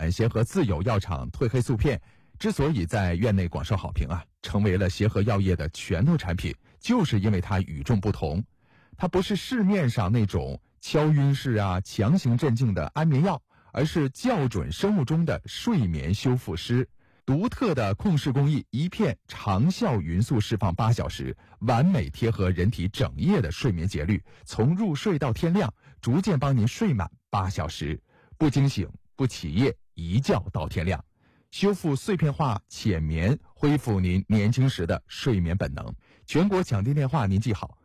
款协和自有药厂褪黑素片之所以在院内广受好评成为了协和药业的拳头产品，就是因为它与众不同。它不是市面上那种敲晕式强行镇静的安眠药，而是校准生物钟的睡眠修复师。独特的控室工艺，一片长效匀速释放8小时，完美贴合人体整夜的睡眠节律，从入睡到天亮，逐渐帮您睡满8小时，不惊醒不起夜，一觉到天亮，修复碎片化浅眠，恢复您年轻时的睡眠本能。全国抢订电话您记好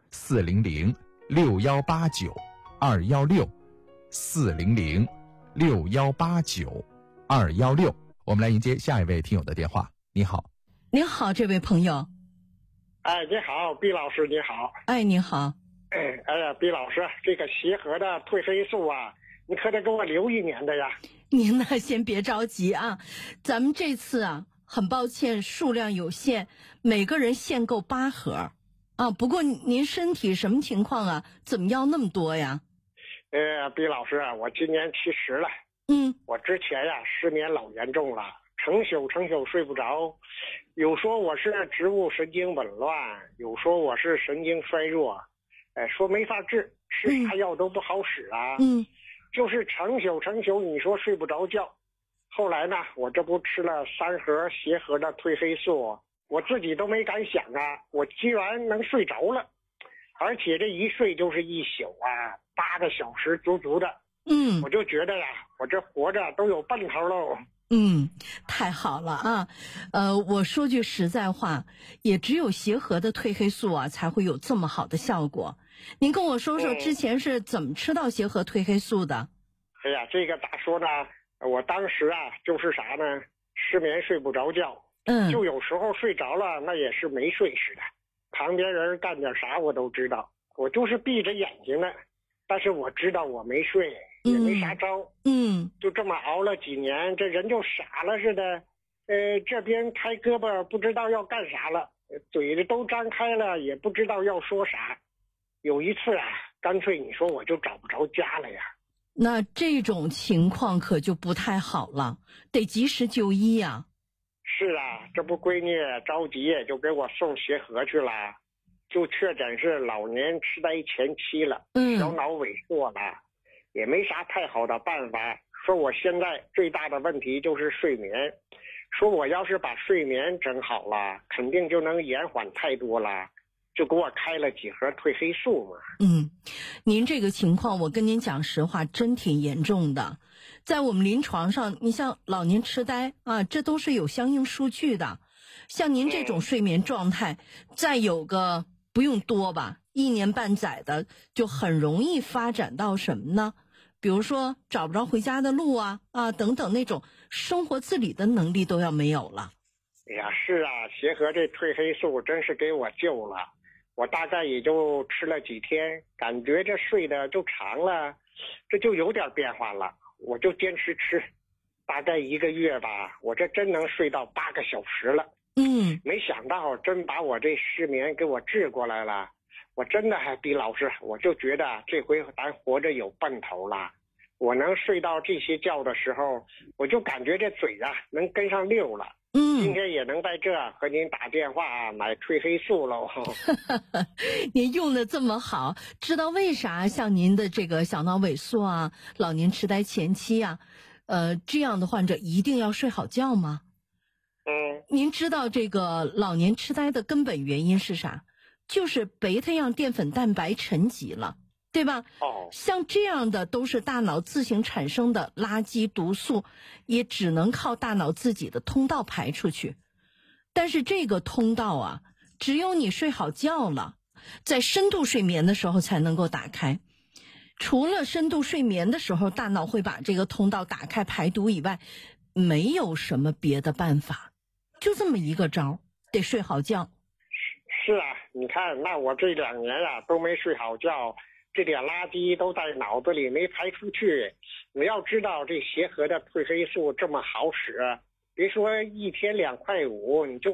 ，400-6189-216，400-6189-216。我们来迎接下一位听友的电话。你好。 您好，这位朋友。 你好，毕老师，你好。 你好。 毕老师，这个协和的褪黑素你可得给我留1年的呀。 您呢，先别着急咱们这次很抱歉数量有限，每个人限购8盒不过您身体什么情况怎么要那么多呀？ 毕老师，我今年70了。我之前失眠老严重了，成宿睡不着，有说我是植物神经紊乱，有说我是神经衰弱，说没法治，吃啥药都不好使就是成宿你说睡不着觉。后来呢，我这不吃了3盒协和的褪黑素，我自己都没敢想我居然能睡着了，而且这一睡就是一宿8个小时足足的。我就觉得我这活着都有奔头喽。 太好了我说句实在话，也只有协和的褪黑素才会有这么好的效果。您跟我说说之前是怎么吃到协和褪黑素的？ 这个咋说呢，我当时就是啥呢，失眠睡不着觉，就有时候睡着了那也是没睡似的，旁边人干点啥我都知道，我就是闭着眼睛的，但是我知道我没睡，也没啥招。就这么熬了几年，这人就傻了似的，这边开胳膊不知道要干啥了，嘴子都张开了也不知道要说啥。有一次干脆你说我就找不着家了呀。 那这种情况可就不太好了，得及时就医呀。 是这不闺女着急就给我送协和去了，就确诊是老年痴呆前期了，小脑萎缩了，也没啥太好的办法。说我现在最大的问题就是睡眠，说我要是把睡眠整好了，肯定就能延缓太多了，就给我开了几盒褪黑素嘛。 您这个情况我跟您讲实话真挺严重的，在我们临床上你像老年痴呆这都是有相应数据的。像您这种睡眠状态再有个不用多吧1年半载的，就很容易发展到什么呢？比如说找不着回家的路等等，那种生活自理的能力都要没有了。 是协和这褪黑素真是给我救了，我大概也就吃了几天，感觉这睡的就长了，这就有点变化了，我就坚持吃，大概1个月吧，我这真能睡到8个小时了。没想到真把我这失眠给我治过来了，我真的毕老师，我就觉得这回咱活着有奔头了。我能睡到这些觉的时候，我就感觉这嘴能跟上溜了。今天也能在这和您打电话买褪黑素喽。 您用的这么好，知道为啥像您的这个小脑萎缩老年痴呆前期这样的患者一定要睡好觉吗？您知道这个老年痴呆的根本原因是啥？就是贝塔样淀粉蛋白沉积了，对吧？像这样的都是大脑自行产生的垃圾毒素，也只能靠大脑自己的通道排出去。但是这个通道只有你睡好觉了，在深度睡眠的时候才能够打开。除了深度睡眠的时候大脑会把这个通道打开排毒以外，没有什么别的办法，就这么一个招，得睡好觉。 是你看那我这2年都没睡好觉，这点垃圾都在脑子里没排出去。你要知道这协和的褪黑素这么好使，别说1天2.5块，你就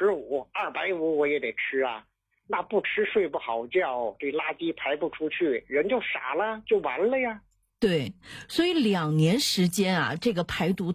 25、250我也得吃那不吃睡不好觉，这垃圾排不出去，人就傻了，就完了呀。 对，所以2年时间这个排毒